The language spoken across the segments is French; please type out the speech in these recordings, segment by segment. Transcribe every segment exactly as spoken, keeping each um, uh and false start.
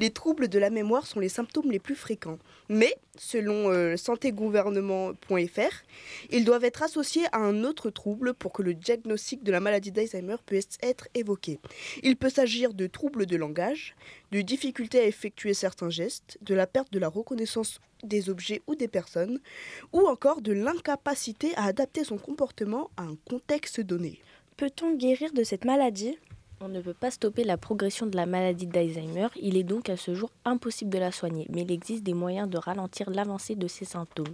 Les troubles de la mémoire sont les symptômes les plus fréquents. Mais, selon euh, santé gouvernement point f r, ils doivent être associés à un autre trouble pour que le diagnostic de la maladie d'Alzheimer puisse être évoqué. Il peut s'agir de troubles de langage, de difficultés à effectuer certains gestes, de la perte de la reconnaissance des objets ou des personnes, ou encore de l'incapacité à adapter son comportement à un contexte donné. Peut-on guérir de cette maladie ? On ne peut pas stopper la progression de la maladie d'Alzheimer, il est donc à ce jour impossible de la soigner, mais il existe des moyens de ralentir l'avancée de ces symptômes.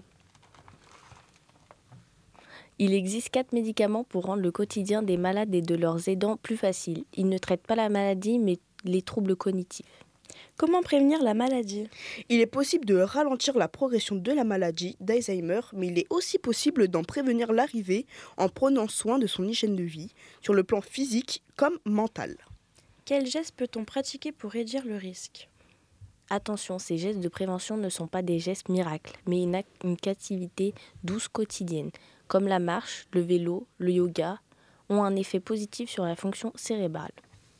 Il existe quatre médicaments pour rendre le quotidien des malades et de leurs aidants plus facile. Ils ne traitent pas la maladie, mais les troubles cognitifs. Comment prévenir la maladie ? Il est possible de ralentir la progression de la maladie d'Alzheimer, mais il est aussi possible d'en prévenir l'arrivée en prenant soin de son hygiène de vie, sur le plan physique comme mental. Quels gestes peut-on pratiquer pour réduire le risque ? Attention, ces gestes de prévention ne sont pas des gestes miracles, mais une, une activité douce quotidienne, comme la marche, le vélo, le yoga, ont un effet positif sur la fonction cérébrale.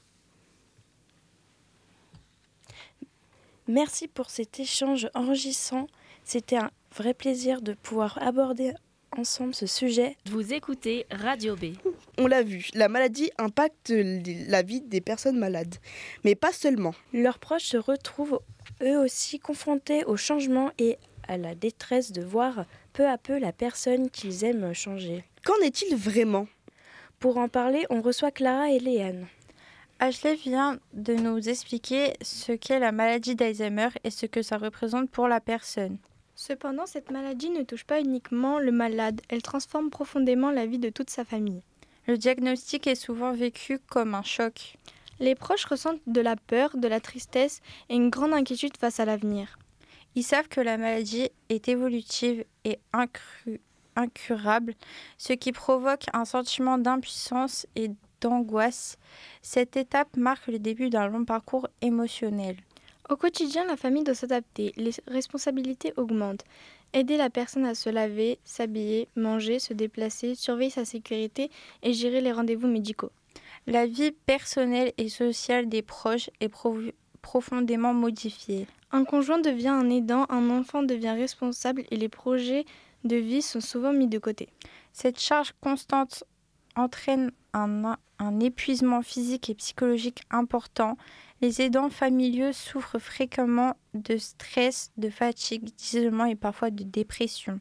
Merci pour cet échange enrichissant. C'était un vrai plaisir de pouvoir aborder ensemble ce sujet. Vous écoutez Radio B. On l'a vu, la maladie impacte la vie des personnes malades, mais pas seulement. Leurs proches se retrouvent eux aussi confrontés au changement et à la détresse de voir peu à peu la personne qu'ils aiment changer. Qu'en est-il vraiment ? Pour en parler, on reçoit Clara et Léane. Ashley vient de nous expliquer ce qu'est la maladie d'Alzheimer et ce que ça représente pour la personne. Cependant, cette maladie ne touche pas uniquement le malade, elle transforme profondément la vie de toute sa famille. Le diagnostic est souvent vécu comme un choc. Les proches ressentent de la peur, de la tristesse et une grande inquiétude face à l'avenir. Ils savent que la maladie est évolutive et incru- incurable, ce qui provoque un sentiment d'impuissance et d'angoisse. Cette étape marque le début d'un long parcours émotionnel. Au quotidien, la famille doit s'adapter, les responsabilités augmentent. Aider la personne à se laver, s'habiller, manger, se déplacer, surveiller sa sécurité et gérer les rendez-vous médicaux. La vie personnelle et sociale des proches est pro- profondément modifiée. Un conjoint devient un aidant, un enfant devient responsable et les projets de vie sont souvent mis de côté. Cette charge constante entraîne un, un épuisement physique et psychologique important. Les aidants familiaux souffrent fréquemment de stress, de fatigue, d'isolement et parfois de dépression.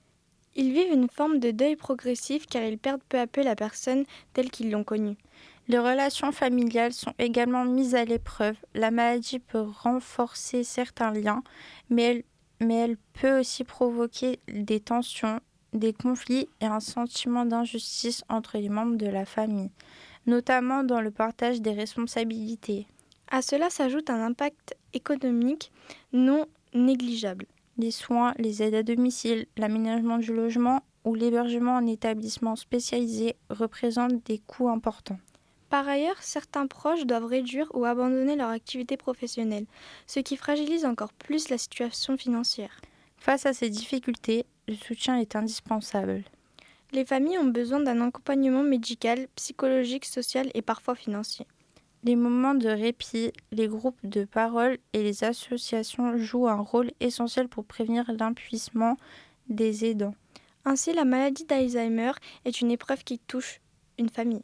Ils vivent une forme de deuil progressif car ils perdent peu à peu la personne telle qu'ils l'ont connue. Les relations familiales sont également mises à l'épreuve. La maladie peut renforcer certains liens, mais elle, mais elle peut aussi provoquer des tensions, des conflits et un sentiment d'injustice entre les membres de la famille, notamment dans le partage des responsabilités. À cela s'ajoute un impact économique non négligeable. Les soins, les aides à domicile, l'aménagement du logement ou l'hébergement en établissement spécialisé représentent des coûts importants. Par ailleurs, certains proches doivent réduire ou abandonner leur activité professionnelle, ce qui fragilise encore plus la situation financière. Face à ces difficultés, le soutien est indispensable. Les familles ont besoin d'un accompagnement médical, psychologique, social et parfois financier. Les moments de répit, les groupes de parole et les associations jouent un rôle essentiel pour prévenir l'épuisement des aidants. Ainsi, la maladie d'Alzheimer est une épreuve qui touche une famille.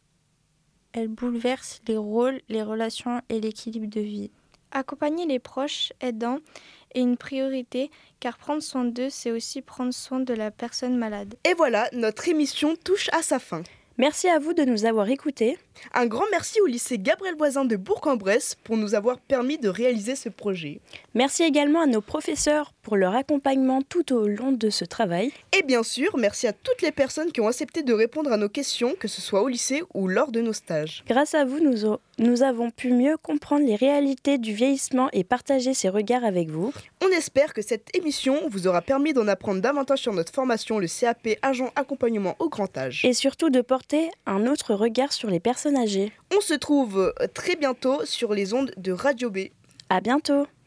Elle bouleverse les rôles, les relations et l'équilibre de vie. Accompagner les proches aidants est une priorité car prendre soin d'eux, c'est aussi prendre soin de la personne malade. Et voilà, notre émission touche à sa fin. Merci à vous de nous avoir écoutés. Un grand merci au lycée Gabriel Voisin de Bourg-en-Bresse pour nous avoir permis de réaliser ce projet. Merci également à nos professeurs pour leur accompagnement tout au long de ce travail. Et bien sûr, merci à toutes les personnes qui ont accepté de répondre à nos questions, que ce soit au lycée ou lors de nos stages. Grâce à vous, nous, a- nous avons pu mieux comprendre les réalités du vieillissement et partager ces regards avec vous. On espère que cette émission vous aura permis d'en apprendre davantage sur notre formation, le C A P Agent Accompagnement au Grand Âge. Et surtout de porter un autre regard sur les personnes âgées. On se trouve très bientôt sur les ondes de Radio B. À bientôt!